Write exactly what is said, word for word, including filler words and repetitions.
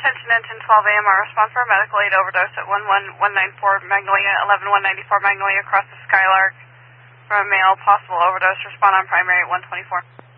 attention, engine twelve A M R, respond for a medical aid overdose at one one one nine four Magnolia, eleven one ninety-four Magnolia across the Skylark from a male, possible overdose, respond on primary at one twenty-four.